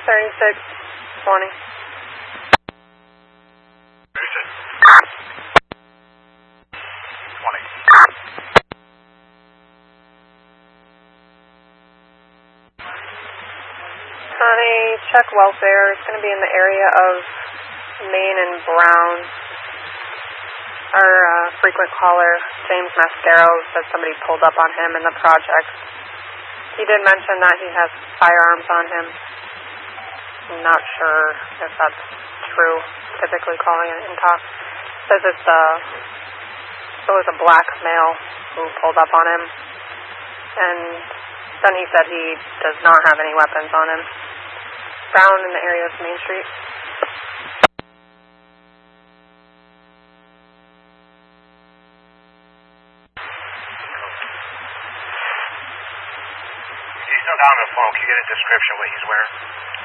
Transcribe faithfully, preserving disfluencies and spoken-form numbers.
thirty-six twenty. thirty-six twenty. Honey, check welfare. It's going to be in the area of Main and Brown. Our uh, frequent caller, James Mascaro, said somebody pulled up on him in the project. He did mention that he has firearms on him. I'm not sure if that's true, typically calling it in talk. Says it's a, it was a black male who pulled up on him. And then he said he does not have any weapons on him. Brown in the area of Main Street. He's still down on the phone. Can you get a description of what he's wearing?